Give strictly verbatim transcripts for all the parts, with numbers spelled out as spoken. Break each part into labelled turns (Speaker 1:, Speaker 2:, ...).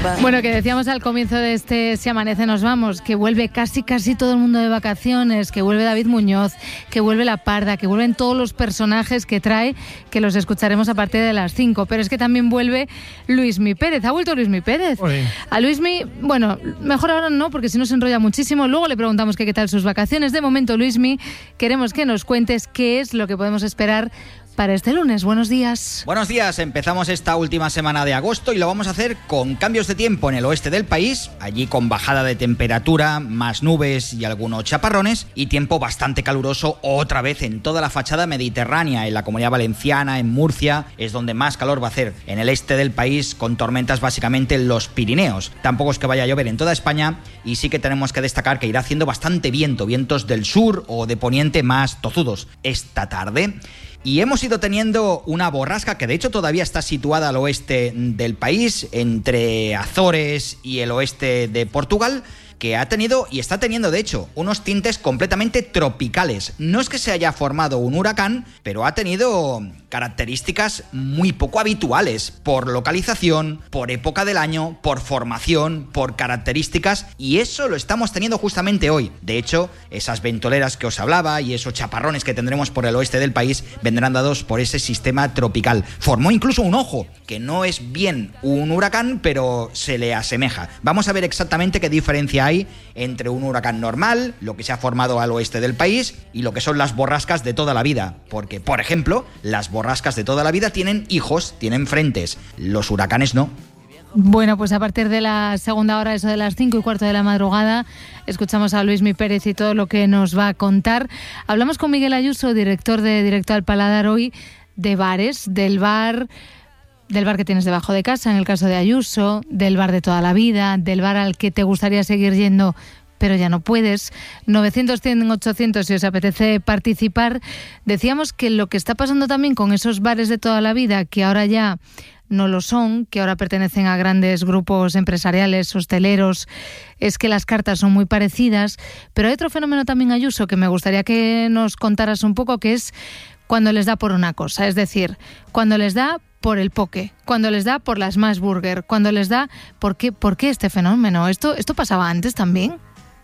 Speaker 1: Bueno, que decíamos al comienzo de este Si Amanece Nos Vamos, que vuelve casi casi todo el mundo de vacaciones, que vuelve David Muñoz, que vuelve La Parda, que vuelven todos los personajes que trae, que los escucharemos a partir de las cinco. Pero es que también vuelve Luismi Pérez. ¿Ha vuelto Luismi Pérez?
Speaker 2: Oye.
Speaker 1: A Luismi, bueno, mejor ahora no, porque si no se enrolla muchísimo. Luego le preguntamos que qué tal sus vacaciones. De momento, Luismi, queremos que nos cuentes qué es lo que podemos esperar para este lunes. Buenos días.
Speaker 3: Buenos días. Empezamos esta última semana de agosto y lo vamos a hacer con cambios de tiempo en el oeste del país, allí con bajada de temperatura, más nubes y algunos chaparrones, y tiempo bastante caluroso otra vez en toda la fachada mediterránea. En la Comunidad Valenciana, en Murcia, es donde más calor va a hacer. En el este del país, con tormentas básicamente en los Pirineos. Tampoco es que vaya a llover en toda España, y sí que tenemos que destacar que irá haciendo bastante viento, vientos del sur o de poniente más tozudos esta tarde. Y hemos ido teniendo una borrasca que de hecho todavía está situada al oeste del país, entre Azores y el oeste de Portugal, que ha tenido y está teniendo de hecho unos tintes completamente tropicales. No es que se haya formado un huracán, pero ha tenido características muy poco habituales por localización, por época del año, por formación, por características, y eso lo estamos teniendo justamente hoy. De hecho, esas ventoleras que os hablaba y esos chaparrones que tendremos por el oeste del país vendrán dados por ese sistema tropical. Formó incluso un ojo, que no es bien un huracán, pero se le asemeja. Vamos a ver exactamente qué diferencia hay entre un huracán normal, lo que se ha formado al oeste del país, y lo que son las borrascas de toda la vida. Porque, por ejemplo, las borrascas de toda la vida tienen hijos, tienen frentes. Los huracanes no.
Speaker 1: Bueno, pues a partir de la segunda hora, eso de las cinco y cuarto de la madrugada, escuchamos a Luismi Pérez y todo lo que nos va a contar. Hablamos con Miguel Ayuso, director de Directo al Paladar, hoy de bares, del bar... del bar que tienes debajo de casa, en el caso de Ayuso, del bar de toda la vida, del bar al que te gustaría seguir yendo, pero ya no puedes. novecientos, cien, ochocientos, si os apetece participar. Decíamos que lo que está pasando también con esos bares de toda la vida, que ahora ya no lo son, que ahora pertenecen a grandes grupos empresariales, hosteleros, es que las cartas son muy parecidas. Pero hay otro fenómeno también, Ayuso, que me gustaría que nos contaras un poco, que es cuando les da por una cosa, es decir, cuando les da por el poke, cuando les da por las Smash Burger, cuando les da... ¿Por qué, por qué este fenómeno? ¿Esto, ¿Esto pasaba antes también?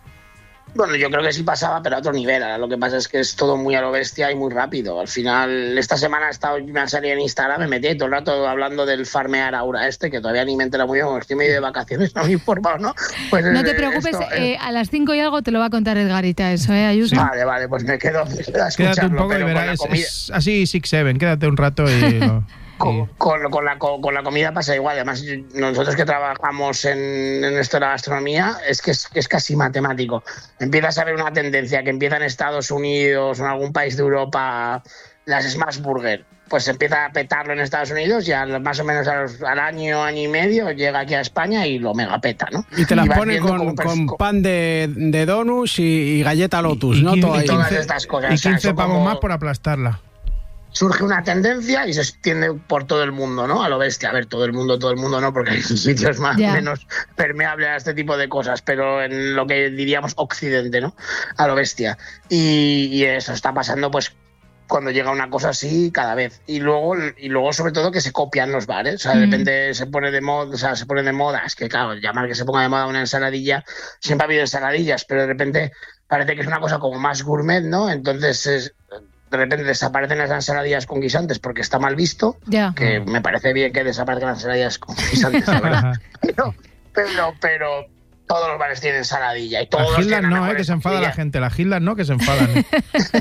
Speaker 4: Bueno, yo creo que sí pasaba, pero a otro nivel. Ahora lo que pasa es que es todo muy a lo bestia y muy rápido. Al final, esta semana he estado una serie en Instagram, me metí todo el rato hablando del farmear Aura este, que todavía ni me entera muy bien, estoy medio de vacaciones, no me informa, ¿no? Pues
Speaker 1: no te preocupes, esto, eh, a las cinco y algo te lo va a contar Edgarita, eso, ¿eh, Ayuso?
Speaker 4: Sí. Vale, vale, pues me quedo, me quedo a escucharlo.
Speaker 2: Quédate un poco y verás, es, es así Six Seven, quédate un rato y... No.
Speaker 4: Con, con, con, la, con, con la comida pasa igual. Además, nosotros que trabajamos en, en esto de la gastronomía, es que es, es casi matemático. Empiezas a ver una tendencia que empieza en Estados Unidos o en algún país de Europa, las Smash Burger. Pues empieza a petarlo en Estados Unidos y al, más o menos al, al año, año y medio llega aquí a España y lo mega peta, ¿no?
Speaker 5: Y te las y pone con, con pan de, de donuts y, y galleta Lotus,
Speaker 2: y,
Speaker 5: ¿no?
Speaker 2: Y,
Speaker 5: Todo
Speaker 4: y
Speaker 5: ahí.
Speaker 4: todas estas cosas.
Speaker 2: Y quince pavos
Speaker 4: como...
Speaker 2: más por aplastarla.
Speaker 4: Surge una tendencia y se extiende por todo el mundo, ¿no? A lo bestia. A ver, todo el mundo, todo el mundo no, porque hay sitios más
Speaker 1: yeah.
Speaker 4: menos permeables a este tipo de cosas, pero en lo que diríamos Occidente, ¿no? A lo bestia. Y, y eso está pasando, pues, cuando llega una cosa así cada vez. Y luego, y luego sobre todo, que se copian los bares. O sea, de repente mm. se pone de moda, o sea, se pone de moda. Es que, claro, llamar que se ponga de moda una ensaladilla, siempre ha habido ensaladillas, pero de repente parece que es una cosa como más gourmet, ¿no? Entonces es... de repente desaparecen las ensaladillas con guisantes porque está mal visto,
Speaker 1: yeah.
Speaker 4: que me parece bien que desaparezcan las ensaladillas con guisantes, la verdad. pero, pero, pero todos los bares tienen ensaladilla y todos
Speaker 2: las
Speaker 4: tienen
Speaker 2: no, eh, que se enfada la gente, las Gildas no, que se enfadan. ¿eh?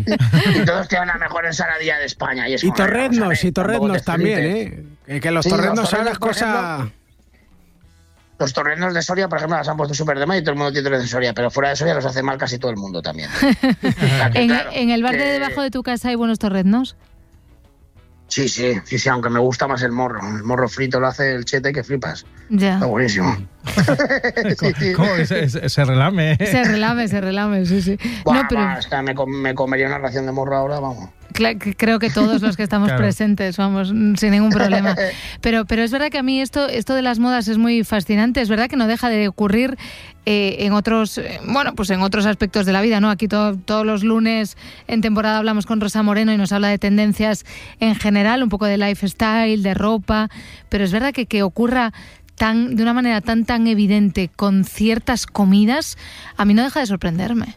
Speaker 4: Y todos tienen la mejor ensaladilla de España. Y, es
Speaker 5: y torreznos, y torreznos también, ¿eh? Que los
Speaker 4: sí,
Speaker 5: torreznos son las cosas...
Speaker 4: Los torreznos de Soria, por ejemplo, las han puesto súper de mal y todo el mundo tiene torreznos de Soria, pero fuera de Soria los hace mal casi todo el mundo también.
Speaker 1: en, claro, en el bar de debajo de tu casa hay buenos torreznos.
Speaker 4: Sí, sí, sí, sí, aunque me gusta más el morro. El morro frito lo hace el Chete que flipas.
Speaker 1: Ya.
Speaker 4: Está buenísimo.
Speaker 2: sí, sí. ¿Cómo? Se, se, se relame.
Speaker 1: Se relame, se relame, sí, sí.
Speaker 4: Buah,
Speaker 1: no, pero...
Speaker 4: va, o sea, me, me comería una ración de morro ahora, vamos.
Speaker 1: Creo que todos los que estamos claro. presentes, vamos, sin ningún problema. Pero, pero es verdad que a mí esto, esto de las modas es muy fascinante. Es verdad que no deja de ocurrir eh, en otros, eh, bueno, pues en otros aspectos de la vida, ¿no? Aquí to, todos los lunes en temporada hablamos con Rosa Moreno y nos habla de tendencias en general, un poco de lifestyle, de ropa. Pero es verdad que que ocurra tan de una manera tan tan evidente con ciertas comidas, a mí no deja de sorprenderme.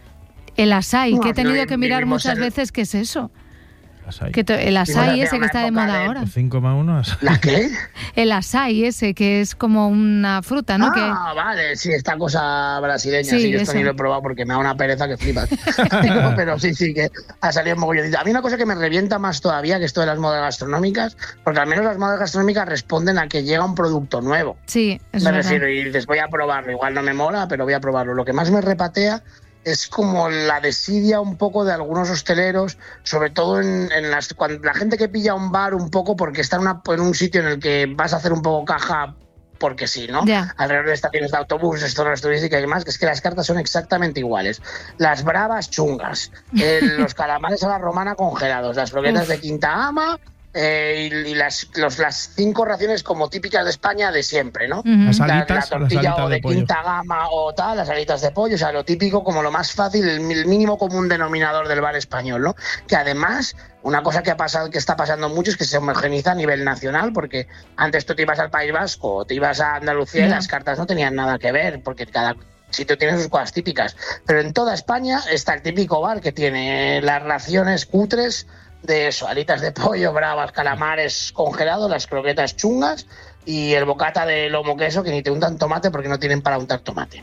Speaker 1: El açaí, no, que he tenido que mirar muchas el... veces qué es eso. Que to, el açaí ese que está de moda de... ahora.
Speaker 2: cinco más uno.
Speaker 4: ¿La qué?
Speaker 1: El açaí ese que es como una fruta, ¿no?
Speaker 4: Ah,
Speaker 1: que...
Speaker 4: vale, sí, esta cosa brasileña. Sí, sí yo esto ni lo he probado porque me da una pereza que flipas. pero, pero sí, sí, que ha salido un mogollón. A mí una cosa que me revienta más todavía que esto de las modas gastronómicas, porque al menos las modas gastronómicas responden a que llega un producto nuevo.
Speaker 1: Sí, eso
Speaker 4: me
Speaker 1: es
Speaker 4: refiero
Speaker 1: verdad.
Speaker 4: Y dices, voy a probarlo. Igual no me mola, pero voy a probarlo. Lo que más me repatea es como la desidia un poco de algunos hosteleros, sobre todo en, en las cuando la gente que pilla un bar un poco porque está en, una, en un sitio en el que vas a hacer un poco caja porque sí, ¿no?
Speaker 1: Yeah.
Speaker 4: Alrededor de estaciones de autobuses, zonas turísticas y demás, que es que las cartas son exactamente iguales. Las bravas chungas, eh, los calamares a la romana congelados, las croquetas Uf. de quinta gama... Eh, y, y las, los, las cinco raciones como típicas de España de siempre, ¿no?
Speaker 1: Uh-huh.
Speaker 2: Las alitas,
Speaker 4: la, la tortilla
Speaker 2: las
Speaker 4: o de,
Speaker 2: de
Speaker 4: quinta gama o tal, las alitas de pollo, o sea, lo típico como lo más fácil, el, el mínimo común denominador del bar español, ¿no? Que además, una cosa que ha pasado, que está pasando mucho es que se homogeniza a nivel nacional, porque antes tú te ibas al País Vasco o te ibas a Andalucía yeah. y las cartas no tenían nada que ver, porque cada sitio tiene sus cosas típicas. Pero en toda España está el típico bar que tiene las raciones cutres de eso, alitas de pollo, bravas, calamares congelados, las croquetas chungas y el bocata de lomo queso que ni te untan tomate porque no tienen para untar tomate.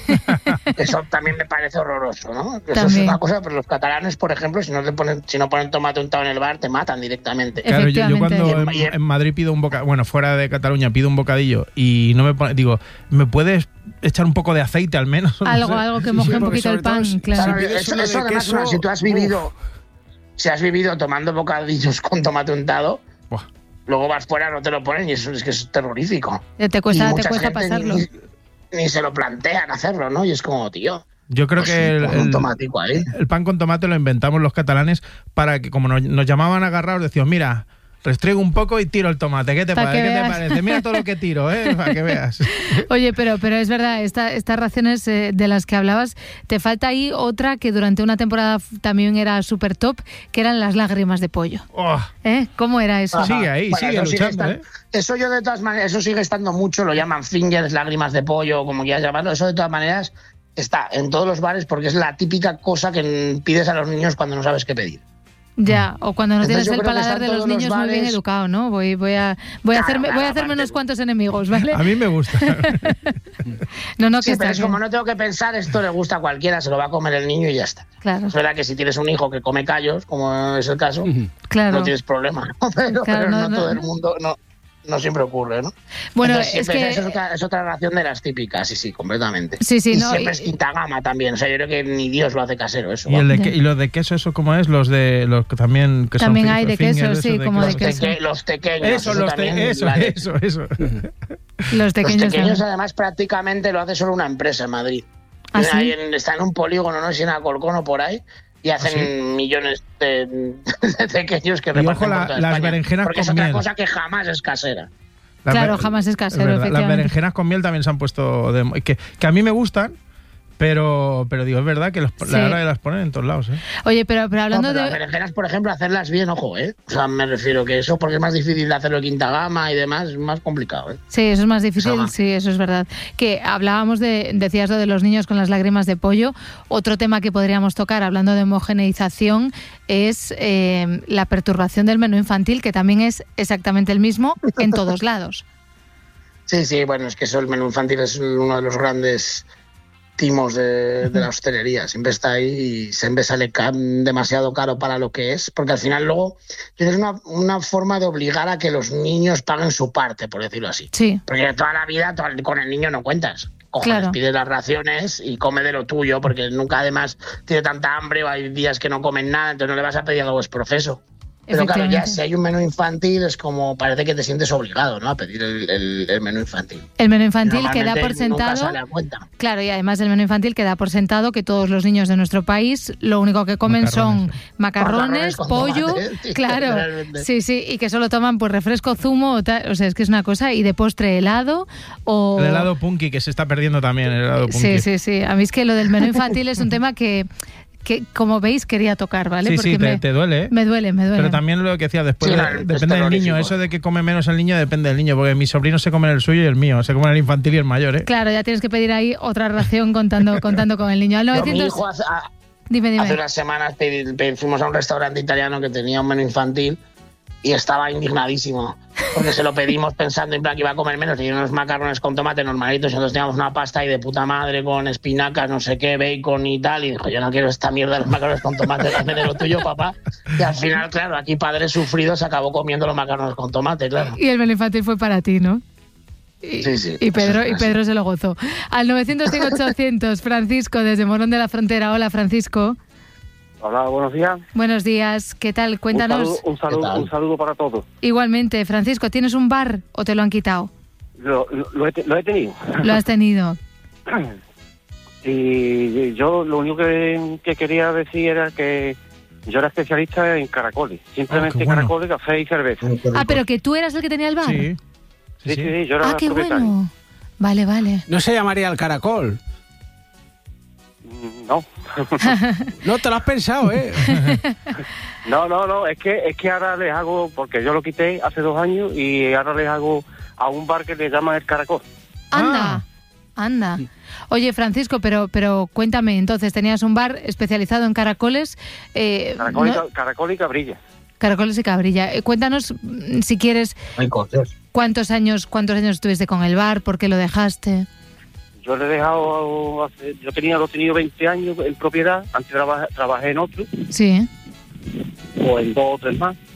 Speaker 4: Eso también me parece horroroso, ¿no? Eso también. Es una cosa, pero los catalanes, por ejemplo, si no le ponen, si no ponen tomate untado en el bar, te matan directamente.
Speaker 2: Claro, yo, yo cuando en, en Madrid pido un bocadillo, bueno, fuera de Cataluña pido un bocadillo y no me pone, digo, ¿me puedes echar un poco de aceite al menos?
Speaker 1: Algo,
Speaker 2: no sé.
Speaker 1: algo que moje sí, un poquito el pan,
Speaker 4: todo,
Speaker 1: claro.
Speaker 4: claro eso, eso además, queso, si tú has vivido... Uf. Si has vivido tomando bocadillos con tomate untado, Buah. luego vas fuera, no te lo ponen y eso es que es terrorífico.
Speaker 1: Te cuesta, te cuesta pasarlo.
Speaker 4: Ni, ni se lo plantean hacerlo, ¿no? Y es como, tío...
Speaker 2: Yo creo
Speaker 4: pues
Speaker 2: que
Speaker 4: sí,
Speaker 2: el,
Speaker 4: el,
Speaker 2: ahí. el pan con tomate lo inventamos los catalanes para que, como nos, nos llamaban agarrados, decíamos, mira... Restriego un poco y tiro el tomate. ¿Qué te, pa- ¿qué te parece? Mira todo lo que tiro, ¿eh? Para que veas.
Speaker 1: Oye, pero, pero es verdad, esta, estas raciones eh, de las que hablabas, te falta ahí otra que durante una temporada también era súper top, que eran las lágrimas de pollo.
Speaker 2: Oh.
Speaker 1: ¿Eh? ¿Cómo era eso?
Speaker 2: Ajá. Sigue ahí,
Speaker 4: bueno,
Speaker 2: sigue luchando,
Speaker 4: sigue estando,
Speaker 2: ¿eh?
Speaker 4: Eso yo de todas maneras, eso sigue estando mucho, lo llaman fingers, lágrimas de pollo, como quieras llamarlo, eso de todas maneras está en todos los bares porque es la típica cosa que pides a los niños cuando no sabes qué pedir.
Speaker 1: Ya, o cuando no Entonces tienes el paladar de los niños los muy bien educado, ¿no? Voy, voy a, voy a claro, hacerme, claro, voy a hacerme unos cuantos enemigos, ¿vale?
Speaker 2: A mí me gusta.
Speaker 1: no, no, que
Speaker 4: sí,
Speaker 1: está
Speaker 4: pero es
Speaker 1: bien.
Speaker 4: como no tengo que pensar, esto le gusta a cualquiera, se lo va a comer el niño y ya está.
Speaker 1: Claro.
Speaker 4: Es verdad que si tienes un hijo que come callos, como es el caso,
Speaker 1: claro.
Speaker 4: no tienes problema, ¿no? Pero,
Speaker 1: claro,
Speaker 4: pero no,
Speaker 1: no,
Speaker 4: no todo
Speaker 1: no.
Speaker 4: el mundo... no. No siempre ocurre, ¿no?
Speaker 1: Bueno,
Speaker 4: Entonces,
Speaker 1: es que...
Speaker 4: Es otra, es otra ración de las típicas, sí, sí, completamente.
Speaker 1: Sí, sí,
Speaker 4: y
Speaker 1: no,
Speaker 4: siempre
Speaker 1: y...
Speaker 4: es quinta gama también, o sea, yo creo que ni Dios lo hace casero eso.
Speaker 2: ¿Y, el de que, y los de queso, eso cómo es? Los de los que también que
Speaker 1: También
Speaker 2: son
Speaker 1: hay de
Speaker 2: fingers,
Speaker 1: queso,
Speaker 2: eso,
Speaker 1: sí,
Speaker 2: de
Speaker 1: como
Speaker 2: queso.
Speaker 1: de queso.
Speaker 4: Teque, los tequeños.
Speaker 2: Eso,
Speaker 4: eso,
Speaker 2: los te, eso,
Speaker 4: vale.
Speaker 2: eso, eso.
Speaker 1: Los tequeños,
Speaker 4: los tequeños además prácticamente lo hace solo una empresa en Madrid.
Speaker 1: ¿Ah, sí?
Speaker 4: Ahí en, está en un polígono, no sé si en Alcorcón o por ahí. Y hacen ¿sí? millones de, de pequeños que reparten
Speaker 2: la,
Speaker 4: por toda
Speaker 2: las
Speaker 4: España.
Speaker 2: berenjenas
Speaker 4: porque
Speaker 2: con
Speaker 4: es otra
Speaker 2: miel.
Speaker 4: cosa que jamás es casera.
Speaker 2: Las
Speaker 1: claro,
Speaker 2: be-
Speaker 1: jamás es casero,
Speaker 2: es
Speaker 1: efectivamente.
Speaker 2: Las berenjenas con miel también se han puesto de... Que, que a mí me gustan, pero pero digo, es verdad que los, sí. la hora de las ponen en todos lados, ¿eh?
Speaker 1: Oye, pero, pero hablando
Speaker 4: no, pero
Speaker 1: de...
Speaker 4: las berenjenas, por ejemplo, hacerlas bien, ojo, ¿eh? O sea, me refiero que eso, porque es más difícil de hacerlo en quinta gama y demás, es más complicado, ¿eh?
Speaker 1: Sí, eso es más difícil,
Speaker 4: o sea,
Speaker 1: sí, eso es verdad. Que hablábamos de, decías lo de los niños con las lágrimas de pollo. Otro tema que podríamos tocar, hablando de homogeneización, es eh, la perturbación del menú infantil, que también es exactamente el mismo en todos lados.
Speaker 4: Sí, sí, bueno, es que eso, el menú infantil es uno de los grandes timos de, de la hostelería. Siempre está ahí y siempre sale ca- demasiado caro para lo que es, porque al final luego tienes una, una forma de obligar a que los niños paguen su parte, por decirlo así.
Speaker 1: Sí.
Speaker 4: Porque toda la vida toda, con el niño no cuentas. Cojones,
Speaker 1: claro.
Speaker 4: Pide las raciones y come de lo tuyo, porque nunca además tiene tanta hambre o hay días que no comen nada, entonces no le vas a pedir algo es profeso. Pero claro, ya si hay un menú infantil es como parece que te sientes obligado, ¿no? A pedir el, el, el menú infantil.
Speaker 1: El menú infantil que da por sentado...
Speaker 4: Nunca sale a cuenta.
Speaker 1: Claro, y además el menú infantil que da por sentado que todos los niños de nuestro país lo único que comen macarrones, son macarrones, macarrones pollo, tomate, claro, sí, sí, y que solo toman pues refresco, zumo, o, tal, o sea, es que es una cosa, y de postre helado o...
Speaker 2: El helado punky, que se está perdiendo también, el helado punky.
Speaker 1: Sí, sí, sí, a mí es que lo del menú infantil es un tema que... que, como veis, quería tocar, ¿vale?
Speaker 2: Sí,
Speaker 1: Porque
Speaker 2: sí, te,
Speaker 1: me,
Speaker 2: te duele, ¿eh?
Speaker 1: Me duele, me duele.
Speaker 2: Pero también lo que decía, después
Speaker 4: sí,
Speaker 2: de,
Speaker 4: no,
Speaker 2: depende del niño. Eso de que come menos el niño depende del niño, porque mis sobrinos se comen el suyo y el mío, se comen el infantil y el mayor, ¿eh?
Speaker 1: Claro, ya tienes que pedir ahí otra ración contando, contando con el niño. Al novecientos...
Speaker 4: Mi hijo hace, a,
Speaker 1: dime, dime.
Speaker 4: hace unas semanas pedí, pedí, fuimos a un restaurante italiano que tenía un menú infantil y estaba indignadísimo, porque se lo pedimos pensando en plan que iba a comer menos, y unos macarrones con tomate normalitos, y nosotros teníamos una pasta ahí de puta madre con espinacas, no sé qué, bacon y tal, y dijo, yo no quiero esta mierda de los macarrones con tomate, dame de lo tuyo, papá. Y al final, claro, aquí padre sufrido se acabó comiendo los macarrones con tomate, claro.
Speaker 1: Y el menú infantil fue para ti, ¿no? Y,
Speaker 4: sí, sí.
Speaker 1: Y Pedro, y Pedro se lo gozó. Al novecientos cinco ochocientos, Francisco, desde Morón de la Frontera. Hola, Francisco.
Speaker 6: Hola, buenos días.
Speaker 1: Buenos días, ¿qué tal? Cuéntanos.
Speaker 6: Un saludo, un saludo, un saludo para todos.
Speaker 1: Igualmente, Francisco, ¿tienes un bar o te lo han quitado?
Speaker 6: Lo, lo, he, lo he tenido.
Speaker 1: Lo has tenido.
Speaker 6: Y yo lo único que, que quería decir era que yo era especialista en caracoles. Simplemente oh, bueno. caracoles, café y cerveza.
Speaker 1: Ah, pero que tú eras el que tenía el bar.
Speaker 6: Sí, sí, sí, sí, sí yo era
Speaker 1: ah, qué bueno. Vale, vale.
Speaker 5: ¿No se llamaría el caracol?
Speaker 6: No.
Speaker 5: No te lo has pensado, ¿eh?
Speaker 6: No, no, no, es que es que ahora les hago, porque yo lo quité hace dos años y ahora les hago a un bar que le llaman el Caracol.
Speaker 1: Anda, ah. anda. Oye, Francisco, pero pero cuéntame, entonces, tenías un bar especializado en caracoles. Eh,
Speaker 6: caracol, y,
Speaker 1: ¿no?
Speaker 6: caracol y cabrilla.
Speaker 1: Caracoles y cabrilla. Eh, cuéntanos, si quieres,
Speaker 6: Hay cosas.
Speaker 1: ¿cuántos años, cuántos años estuviste con el bar? ¿Por qué lo dejaste?
Speaker 6: Yo le he dejado, yo tenía, lo he tenido veinte años en propiedad, antes trabajé, trabajé en otro.
Speaker 1: Sí.
Speaker 6: O en dos o tres más.